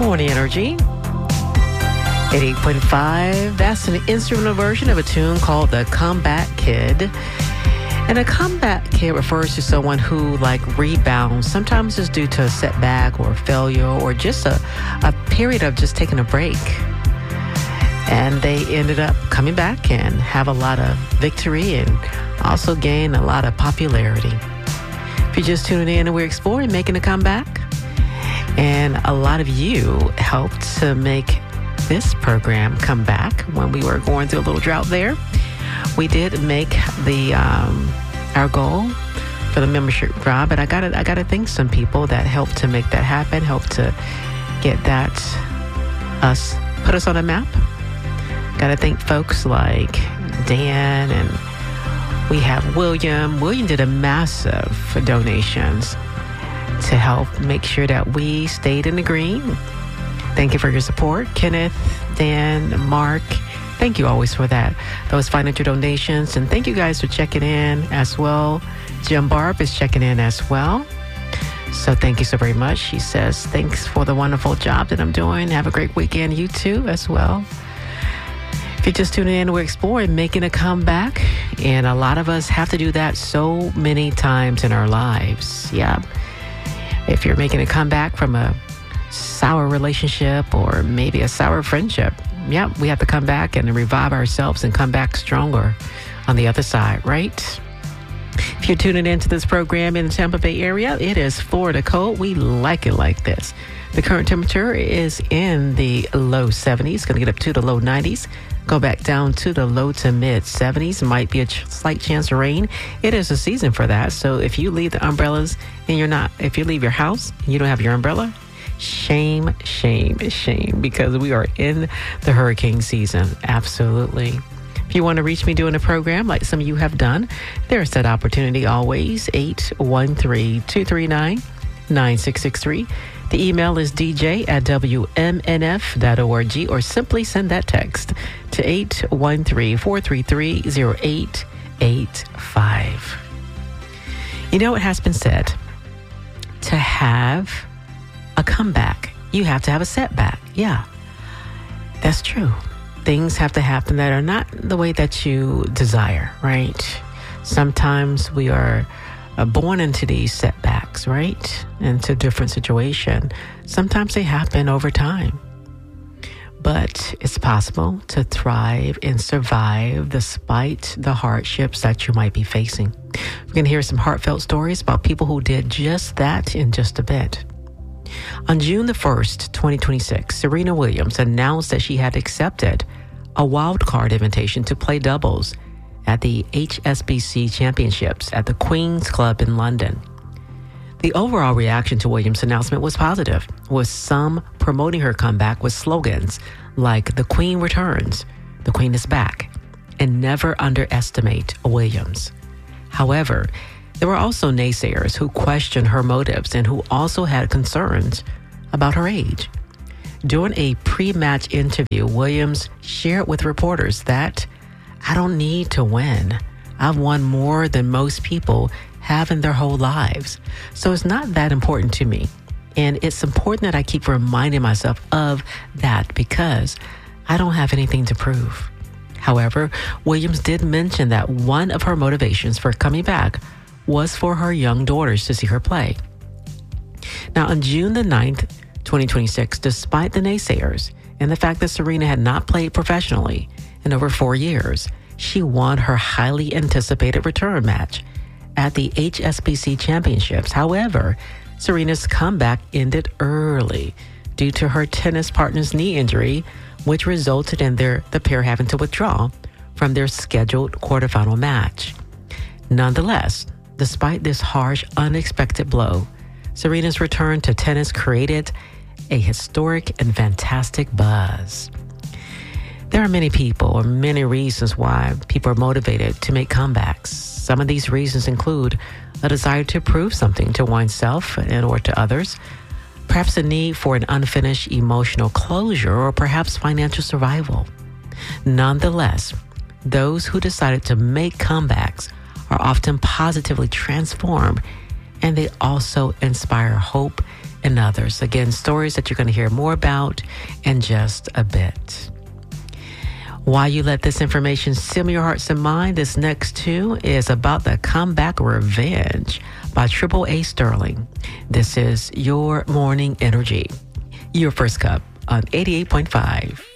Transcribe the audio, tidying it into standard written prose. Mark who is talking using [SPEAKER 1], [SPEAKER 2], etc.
[SPEAKER 1] Morning Energy. 88.5. That's an instrumental version of a tune called The Comeback Kid. And a comeback kid refers to someone who rebounds. Sometimes it's due to a setback or failure or just a period of just taking a break. And they ended up coming back and have a lot of victory and also gain a lot of popularity. If you're just tuning in, we're exploring making a comeback. And a lot of you helped to make this program come back when we were going through a little drought there. We did make the our goal for the membership drive, but I gotta thank some people that helped to make that happen, helped to get that put us on the map. Gotta thank folks like Dan, and we have William. William did a massive donations to help make sure that we stayed in the green. Thank you for your support. Kenneth, Dan, Mark, thank you always for that. Those financial donations. And thank you guys for checking in as well. Jim Barb is checking in as well. So thank you so very much. She says, thanks for the wonderful job that I'm doing. Have a great weekend. You too as well. If you're just tuning in, we're exploring making a comeback. And a lot of us have to do that so many times in our lives. Yeah. If you're making a comeback from a sour relationship or maybe a sour friendship, we have to come back and revive ourselves and come back stronger on the other side, right? If you're tuning into this program in the Tampa Bay area, it is Florida cold. We like it like this. The current temperature is in the low 70s, going to get up to the low 90s, go back down to the low to mid 70s. Might be a slight chance of rain. It is a season for that. So if you leave the umbrellas and if you leave your house and you don't have your umbrella, shame, shame, shame, because we are in the hurricane season. Absolutely. If you want to reach me during the program, like some of you have done, there's that opportunity always. 813-239-9663. The email is dj@wmnf.org, or simply send that text to 813-433-0885. You know, it has been said, to have a comeback, you have to have a setback. Yeah, that's true. Things have to happen that are not the way that you desire, right? Sometimes we are born into these setbacks, right? Into different situations. Sometimes they happen over time. But it's possible to thrive and survive despite the hardships that you might be facing. We're going to hear some heartfelt stories about people who did just that in just a bit. On June the 1st, 2026, Serena Williams announced that she had accepted a wildcard invitation to play doubles at the HSBC Championships at the Queen's Club in London. The overall reaction to Williams' announcement was positive, with some promoting her comeback with slogans like "The Queen returns," "The Queen is back," and "Never underestimate Williams." However, there were also naysayers who questioned her motives and who also had concerns about her age. During a pre-match interview, Williams shared with reporters that, "I don't need to win. I've won more than most people have in their whole lives. So it's not that important to me. And it's important that I keep reminding myself of that because I don't have anything to prove." However, Williams did mention that one of her motivations for coming back was for her young daughters to see her play. Now, on June the 9th, 2026, despite the naysayers and the fact that Serena had not played professionally in over 4 years, she won her highly anticipated return match at the HSBC Championships. However, Serena's comeback ended early due to her tennis partner's knee injury, which resulted in the pair having to withdraw from their scheduled quarterfinal match. Nonetheless, despite this harsh, unexpected blow, Serena's return to tennis created a historic and fantastic buzz. There are many people or many reasons why people are motivated to make comebacks. Some of these reasons include a desire to prove something to oneself and or to others, perhaps a need for an unfinished emotional closure, or perhaps financial survival. Nonetheless, those who decided to make comebacks are often positively transformed, and they also inspire hope and others. Again, stories that you're going to hear more about in just a bit. While you let this information simmer your hearts and mind, this next tune is about the comeback revenge by Triple A Sterling. This is Your Morning Energy, your first cup on 88.5.